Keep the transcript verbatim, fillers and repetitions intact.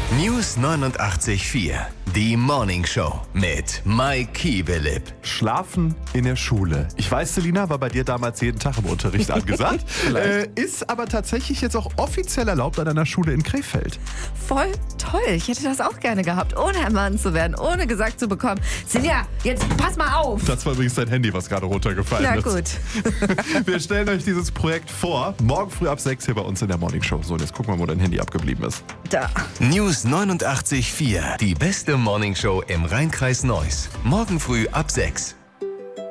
News neunundachtzig Komma vier. Die Morning Show mit Mike Kiebelip. Schlafen in der Schule. Ich weiß, Selina, war bei dir damals jeden Tag im Unterricht angesagt. äh, ist aber tatsächlich jetzt auch offiziell erlaubt an einer Schule in Krefeld. Voll toll. Ich hätte das auch gerne gehabt, ohne ermahnt zu werden, ohne gesagt zu bekommen, Silja, jetzt pass mal auf. Das war übrigens dein Handy, was gerade runtergefallen Na ist. gut. Wir stellen euch dieses Projekt vor. Morgen früh ab sechs hier bei uns in der Morning Show. So, und jetzt gucken wir, wo dein Handy abgeblieben ist. Da. News neunundachtzig Komma vier. Die beste Morning Show im Rheinkreis Neuss. Morgen früh ab sechs.